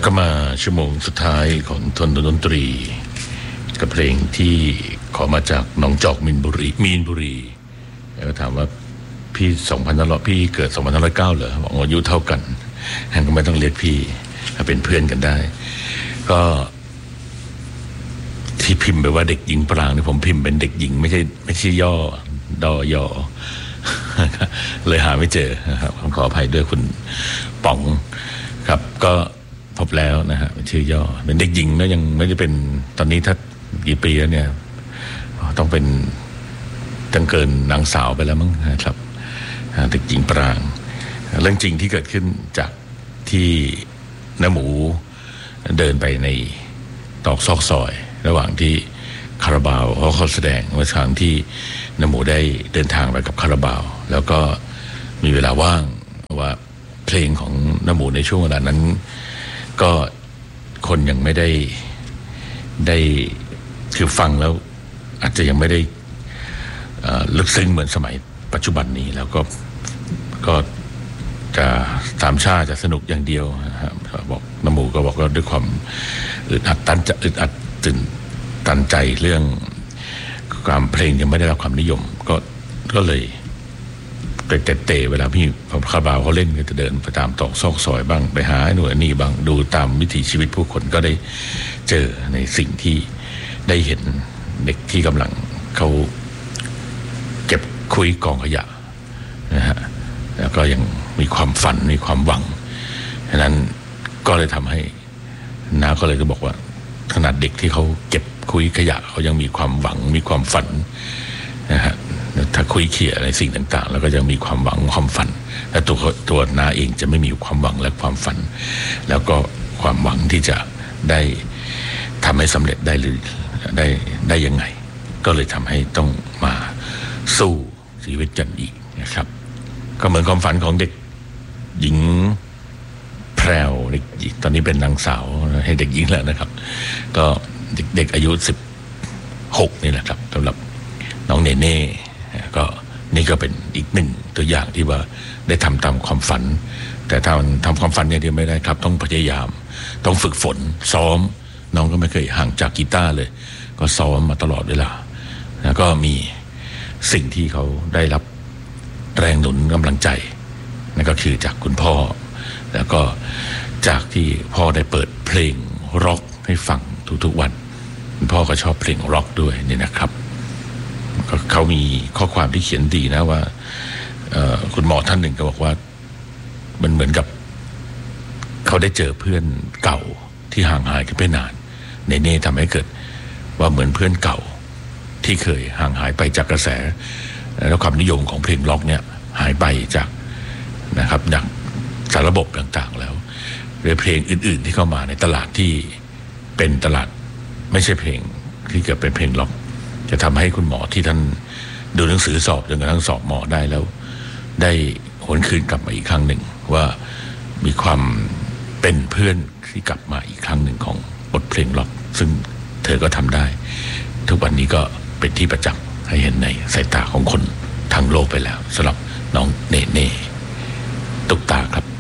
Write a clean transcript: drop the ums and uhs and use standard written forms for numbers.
ก็มาชั่วโมงสุดท้ายของทนดนตรีกับเพลงที่ขอมาจากหนองจอกมีนบุรีแล้วก็ถามว่าพี่พี่เกิด2509เหรอบอกอายุเท่ากันงั้นก็ไม่ต้องเรียกพี่เป็นเพื่อนกันได้ก็ที่พิมพ์ไปว่าเด็กหญิงปรางนี่ผมพิมพ์เป็นเด็กหญิงไม่ใช่ย่อดอยอเลยหาไม่เจอนะครับขออภัยด้วยคุณป๋องครับก็พบแล้วนะฮะชื่อย่อเป็นเด็กหญิงแล้วยังไม่ได้เป็นตอนนี้ถ้ากี่ปีแล้วเนี่ยต้องเป็นตั้งเกินนางสาวไปแล้วมั้งนะครับเด็กหญิงปรางเรื่องจริงที่เกิดขึ้นจากที่น้าหมูเดินไปในตอกซอกซอยระหว่างที่คาราบาวเขาแสดงเมื่อครั้งที่น้าหมูได้เดินทางไปกับคาราบาวแล้วก็มีเวลาว่างว่าเพลงของน้าหมูในช่วงเวลานั้นก็คนยังไม่ได้คือฟังแล้วอาจจะยังไม่ได้ลึกซึ้งเหมือนสมัยปัจจุบันนี้แล้วก็จะสามชาจะสนุกอย่างเดียวนะครับบอกน้ำหมูก็บอกว่าด้วยความอึดอัดตื่นตันใจเรื่องความเพลงยังไม่ได้รับความนิยมก็เลยเตะเวลาพี่คาราบาวเขาเล่นก็จะเดินไปตามตอกซอกซอยบ้างไปหาหน่วยนี่บ้างดูตามวิถีชีวิตผู้คนก็ได้เจอในสิ่งที่ได้เห็นเด็กที่กำลังเขาเก็บคุยกองขยะนะฮะแล้วก็ยังมีความฝันมีความหวังฉะนั้นก็เลยทำให้น้าก็เลยจะบอกว่าขนาดเด็กที่เขาเก็บคุยขยะเขายังมีความหวังมีความฝันนะฮะถ้าคุยเขี่ยในสิ่งต่างๆแล้วก็ยังมีความหวังความฝันและตัวน้าเองจะไม่มีความหวังและความฝันแล้วก็ความหวังที่จะได้ทำให้สำเร็จได้หรือได้ยังไงก็เลยทำให้ต้องมาสู้ชีวิตกันอีกนะครับก็เหมือนความฝันของเด็กหญิงแพรวเด็กตอนนี้เป็นนางสาวให้เด็กหญิงแล้วนะครับก็เด็กอายุ16นี่แหละครับสำหรับน้องเนเน่ก็นี่ก็เป็นอีกหนึ่งตัวอย่างที่ว่าได้ทำตามความฝันแต่ถ้ามันทำความฝันอย่างเดียวไม่ได้ครับต้องพยายามต้องฝึกฝนซ้อมน้องก็ไม่เคยห่างจากกีตาร์เลยก็ซ้อมมาตลอดเวลาแล้วก็มีสิ่งที่เขาได้รับแรงหนุนกำลังใจนั่นก็คือจากคุณพ่อแล้วก็จากที่พ่อได้เปิดเพลงร็อกให้ฟังทุกๆวันคุณพ่อก็ชอบเพลงร็อกด้วยนี่นะครับเขามีข้อความที่เขียนดีนะว่าคุณหมอท่านหนึ่งก็บอกว่ามันเหมือนกับเขาได้เจอเพื่อนเก่าที่ห่างหายกันไปนานเน่ทำให้เกิดว่าเหมือนเพื่อนเก่าที่เคยห่างหายไปจากกระแสและความนิยมของเพลงร็อกเนี่ยหายไปจากนะครับจากสารระบบต่างๆแล้วหรือเพลงอื่นๆที่เข้ามาในตลาดที่เป็นตลาดไม่ใช่เพลงที่เกิดเป็นเพลงร็อกจะทำให้คุณหมอที่ท่านดูหนังสือสอบจนกระทั่งสอบหมอได้แล้วได้หวนคืนกลับมาอีกครั้งหนึ่งว่ามีความเป็นเพื่อนที่กลับมาอีกครั้งหนึ่งของบทเพลงร็อกซึ่งเธอก็ทำได้ทุกวันนี้ก็เป็นที่ประจักษ์ให้เห็นในสายตาของคนทั้งโลกไปแล้วสำหรับน้องเน่ตุ๊กตาครับ